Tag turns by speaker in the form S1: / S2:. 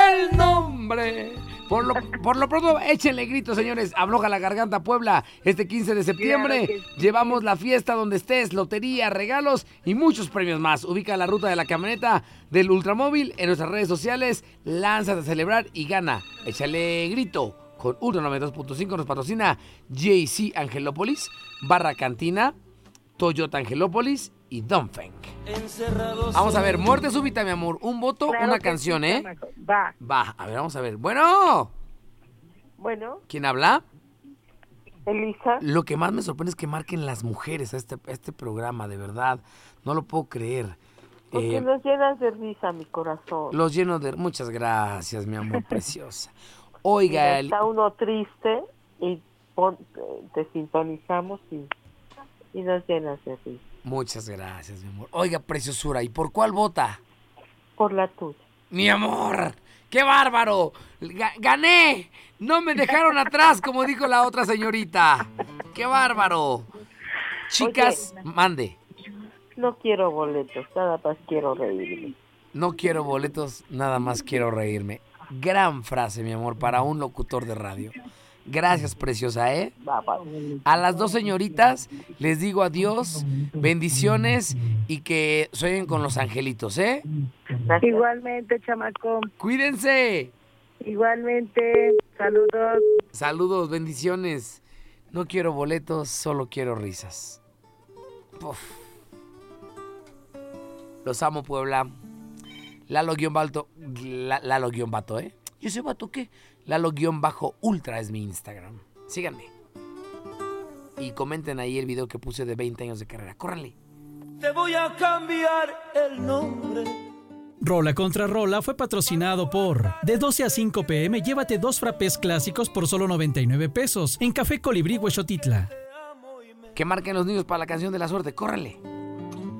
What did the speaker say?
S1: el nombre. Por lo pronto, échenle gritos, señores. Afloja la garganta, Puebla. Este 15 de septiembre
S2: Claro que sí.
S1: llevamos la fiesta donde estés, lotería, regalos y muchos premios más. Ubica la ruta de la camioneta del Ultramóvil en nuestras redes sociales. Lánzate a celebrar y gana. Échale grito. Con Ultra 92.5 nos patrocina JC Angelópolis, Barra Cantina, Toyota Angelópolis y Dongfeng. Vamos a ver, muerte súbita, mi amor. Un voto,
S2: Claro
S1: una
S2: que
S1: canción,
S2: sí,
S1: ¿eh?
S2: chamaco. Va.
S1: Va, a ver, vamos a ver. Bueno,
S2: Bueno,
S1: ¿quién habla?
S2: Elisa.
S1: Lo que más me sorprende es que marquen las mujeres a este programa, de verdad. No lo puedo creer.
S2: Porque nos llenas de risa, mi corazón.
S1: Los lleno de... Muchas gracias, mi amor preciosa.
S2: Mira,
S1: Oiga,
S2: está uno triste y te sintonizamos y nos llenas de risa.
S1: muchas gracias, mi amor. Oiga, preciosura, ¿y por cuál vota?
S2: Por la tuya.
S1: Mi amor, ¡qué bárbaro! ¡Gané! No me dejaron atrás, como dijo la otra señorita. ¡Qué bárbaro! Chicas, mande.
S2: No quiero boletos, nada más quiero reírme.
S1: No quiero boletos, nada más quiero reírme. Gran frase, mi amor, para un locutor de radio. Gracias, preciosa, ¿eh?
S2: Va.
S1: A las dos señoritas les digo adiós, bendiciones y que sueñen con los angelitos, ¿eh?
S2: Gracias.
S3: Igualmente, chamaco.
S1: Cuídense.
S3: Igualmente. Saludos.
S1: Saludos, bendiciones. No quiero boletos, solo quiero risas. Uf. Los amo, Puebla. Lalo-Bato, ¿eh? Yo soy vato, ¿qué? Lalo-Ultra es mi Instagram. Síganme. Y comenten ahí el video que puse de 20 años de carrera. ¡Córranle!
S4: Te voy a cambiar el nombre.
S5: Rola contra Rola fue patrocinado por de 12 a 5 p.m. llévate 2 frappés clásicos por solo 99 pesos en Café Colibrí Huexotitla.
S1: Que marquen los niños para la canción de la suerte. ¡Córranle!